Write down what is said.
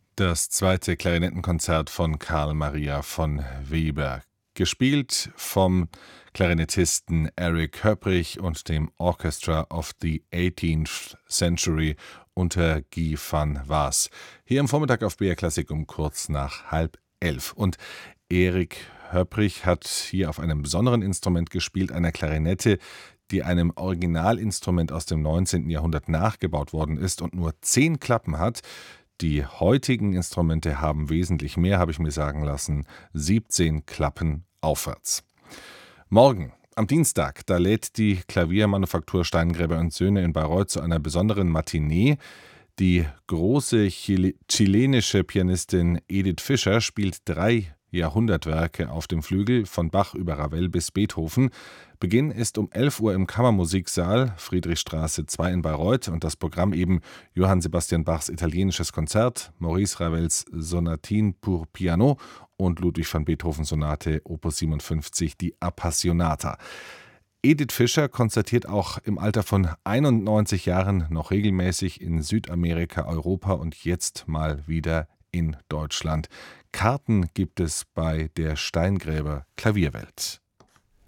Das zweite Klarinettenkonzert von Carl Maria von Weber, gespielt vom Klarinettisten Eric Höpprich und dem Orchestra of the 18th Century unter Guy van Waas. Hier am Vormittag auf BR Klassik um kurz nach 10:30. Und Eric Höpprich hat hier auf einem besonderen Instrument gespielt, einer Klarinette, die einem Originalinstrument aus dem 19. Jahrhundert nachgebaut worden ist und nur 10 Klappen hat. Die heutigen Instrumente haben wesentlich mehr, habe ich mir sagen lassen, 17 Klappen aufwärts. Morgen, am Dienstag, da lädt die Klaviermanufaktur Steingräber und Söhne in Bayreuth zu einer besonderen Matinee. Die große chilenische Pianistin Edith Fischer spielt 3 Jahrhundertwerke auf dem Flügel, von Bach über Ravel bis Beethoven. Beginn ist um 11 Uhr im Kammermusiksaal, Friedrichstraße 2 in Bayreuth, und das Programm eben Johann Sebastian Bachs italienisches Konzert, Maurice Ravels Sonatine pour Piano und Ludwig van Beethoven Sonate Opus 57, die Appassionata. Edith Fischer konzertiert auch im Alter von 91 Jahren noch regelmäßig in Südamerika, Europa und jetzt mal wieder in Deutschland. Karten gibt es bei der Steingräber Klavierwelt.